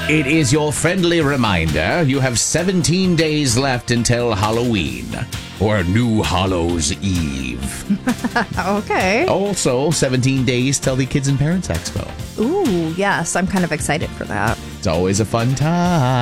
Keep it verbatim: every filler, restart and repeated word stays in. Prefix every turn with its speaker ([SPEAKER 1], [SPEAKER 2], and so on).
[SPEAKER 1] It is your friendly reminder you have seventeen days left until Halloween, or New Hallows Eve.
[SPEAKER 2] Okay.
[SPEAKER 1] Also, seventeen days till the Kids and Parents Expo.
[SPEAKER 2] Ooh, yes. I'm kind of excited for that.
[SPEAKER 1] It's always a fun time.